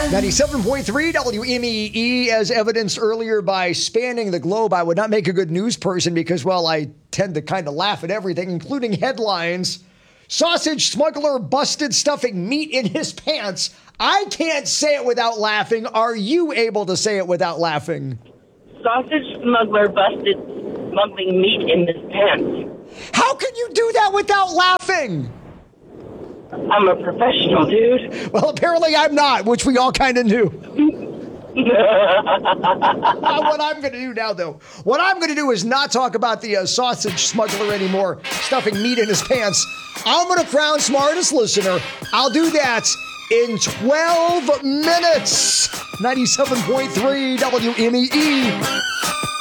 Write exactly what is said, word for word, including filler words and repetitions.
ninety-seven point three W M E E, as evidenced earlier by spanning the globe. I would not make a good news person because, well, I tend to kind of laugh at everything, including headlines. Sausage smuggler busted stuffing meat in his pants. I can't say it without laughing. Are you able to say it without laughing? Sausage smuggler busted smuggling meat in his pants. How can you do that without laughing? I'm a professional, dude. Well, apparently I'm not, which we all kind of knew. What I'm going to do now, though, what I'm going to do is not talk about the uh, sausage smuggler anymore, stuffing meat in his pants. I'm going to crown smartest listener. I'll do that in twelve minutes. ninety-seven point three W M E E.